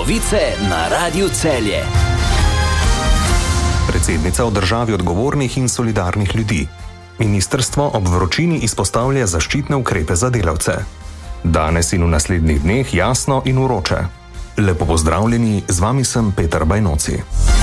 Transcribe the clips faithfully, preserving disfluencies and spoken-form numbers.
Novice na Radiu Celje. Predsednica o državi odgovornih in solidarnih ljudi. Ministrstvo ob vročini izpostavlja zaščitne ukrepe za delavce. Danes in v naslednjih dneh jasno in vroče. Lepo pozdravljeni, z vami sem Peter Bajnoci.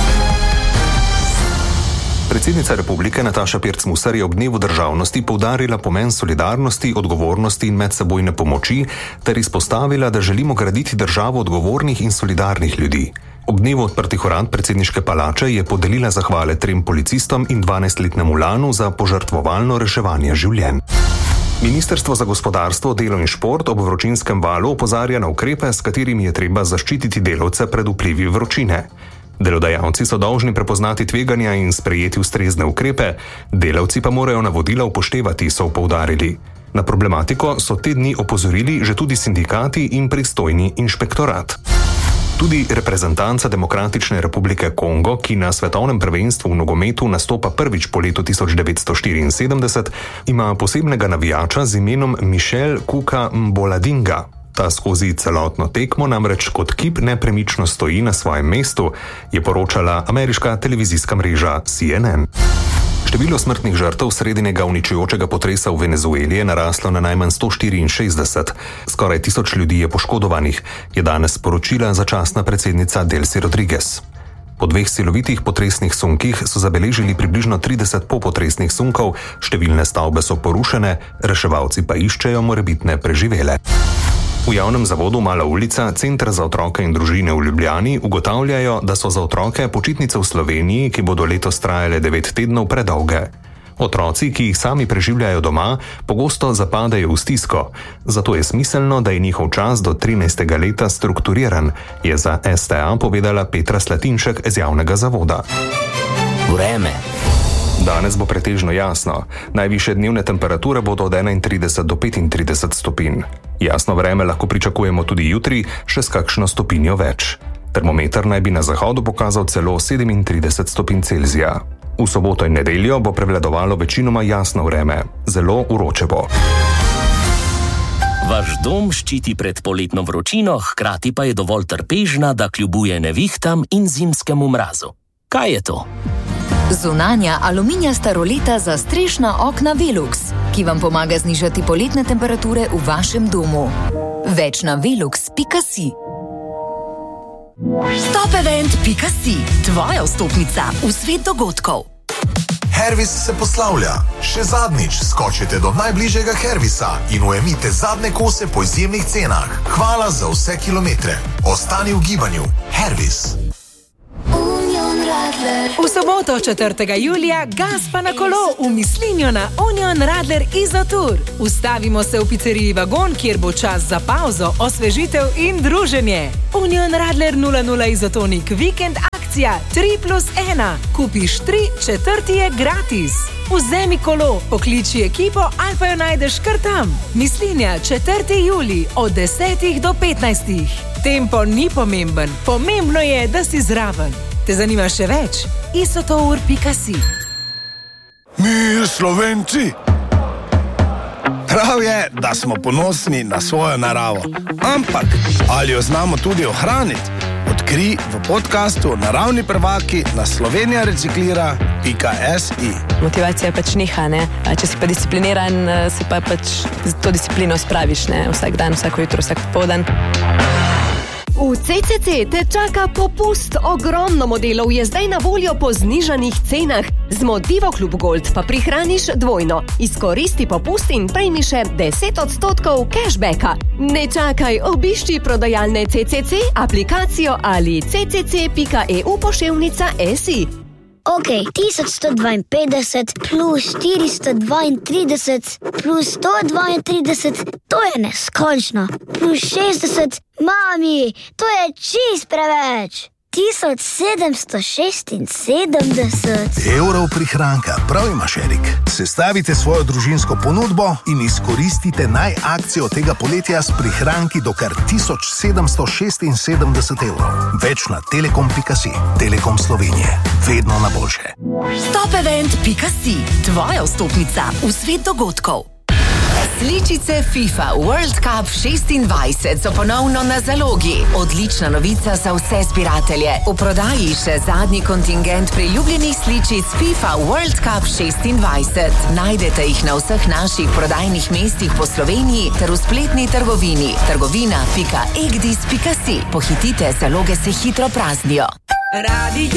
Predsednica republike Nataša Pirc Musar je ob dnevu državnosti poudarila pomen solidarnosti, odgovornosti in medsebojne pomoči ter izpostavila, da želimo graditi državo odgovornih in solidarnih ljudi. Ob dnevu odprtih urad predsedniške palače je podelila zahvale trem policistom in dvanajstletnemu Lanu za požrtvovalno reševanje življenj. Ministrstvo za gospodarstvo, delo in šport ob vročinskem valu opozarja na ukrepe, s katerimi je treba zaščititi delavce pred vplivi vročine. Delodajalci so dolžni prepoznati tveganja in sprejeti ustrezne ukrepe, delavci pa morajo navodila upoštevati, so poudarili. Na problematiko so te dni opozorili že tudi sindikati in pristojni inšpektorat. Tudi reprezentanca Demokratične republike Kongo, ki na svetovnem prvenstvu v nogometu nastopa prvič po letu tisoč devetsto štiriinsedemdeset, ima posebnega navijača z imenom Michel Kuka Mboladinga. Ta skozi celotno tekmo namreč kot kip nepremično stoji na svojem mestu, je poročala ameriška televizijska mreža C N N. Število smrtnih žrtev sredinega uničujočega potresa v Venezueli je naraslo na najmanj sto štiriinšestdeset. Skoraj tisoč ljudi je poškodovanih, je danes sporočila začasna predsednica Delcy Rodriguez. Po dveh silovitih potresnih sunkih so zabeležili približno trideset popotresnih sunkov, številne stavbe so porušene, reševalci pa iščejo morebitne preživele. V javnem zavodu Mala ulica, Center za otroke in družine v Ljubljani, ugotavljajo, da so za otroke počitnice v Sloveniji, ki bodo letos trajale devet tednov, predolge. Otroci, ki jih sami preživljajo doma, pogosto zapadejo v stisko, zato je smiselno, da je njihov čas do trinajstega leta strukturiran, je za S T A povedala Petra Slatinšek iz javnega zavoda. Vreme. Danes bo pretežno jasno. Najvišje dnevne temperature bodo od enaintrideset do petintrideset stopinj. Jasno vreme lahko pričakujemo tudi jutri, še s kakšno stopinjo več. Termometer naj bi na zahodu pokazal celo sedemintrideset stopinj Celzija. V soboto in nedeljo bo prevladovalo večinoma jasno vreme. Zelo vroče bo. Vaš dom ščiti pred poletno vročino, hkrati pa je dovolj trpežna, da kljubuje nevihtam in zimskemu mrazu. Kaj je to? Zunanja aluminijasta roleta za strešna okna Velux, ki vam pomaga znižati poletne temperature v vašem domu. Več na velux pika si. Topevent pika si, tvoja vstopnica v svet dogodkov. Hervis se poslavlja. Še zadnjič skočite do najbližjega Hervisa in ujemite zadnje kose po izjemnih cenah. Hvala za vse kilometre. Ostani v gibanju. Hervis. V soboto četrtega julija gas pa na kolo v Mislinjo na Union Radler Izotur. Ustavimo se v pizzeriji Vagon, kjer bo čas za pauzo, osvežitev in druženje. Union Radler nula nula Izotonik vikend akcija tri plus ena. Kupiš tri, četrti je gratis. Vzemi kolo, pokliči ekipo ali pa jo najdeš kar tam. Mislinja, četrtega julija od desetih do petnajstih. Tempo ni pomemben, pomembno je, da si zraven. Te zanima še več? isotour pika si. Mi, Slovenci! Prav je, da smo ponosni na svojo naravo. Ampak, ali jo znamo tudi ohraniti? Odkri v podcastu Naravni prvaki na slovenija reciklira pika si. Motivacija pač niha, ne? Če si pa discipliniran, si pa pač to disciplino spraviš, ne? Vsak dan, vsako jutro, vsak popoldan. V C C C te čaka popust. Ogromno modelov je zdaj na voljo po znižanih cenah. Z Motivo Klub Gold pa prihraniš dvojno. Izkoristi popust in prejmi še deset odstotkov cashbacka. Ne čakaj, obišči prodajalne C C C, aplikacijo ali c c c pika e u poševnica si. Ok, tisoč sto dvainpetdeset plus štiristo dvaintrideset plus sto dvaintrideset, to je neskončno. Plus šestdeset, mami, to je čist preveč. tisoč sedemsto šestinsedemdeset evrov prihranka, prav imaš, Erik. Sestavite svojo družinsko ponudbo in izkoristite naj akcijo tega poletja s prihranki do kar tisoč sedemsto šestinsedemdeset evrov. Več na telekom pika si. Telekom Slovenije. Vedno na boljše. Topevent pika si. Tvoja vstopnica v svet dogodkov. Sličice FIFA World Cup šestindvajset so ponovno na zalogi. Odlična novica za vse zbiratelje. V prodaji še zadnji kontingent priljubljenih sličic FIFA World Cup šestindvajset. Najdete jih na vseh naših prodajnih mestih po Sloveniji ter v spletni trgovini trgovina pika egdis pika si. Pohitite, zaloge se hitro praznijo. Radio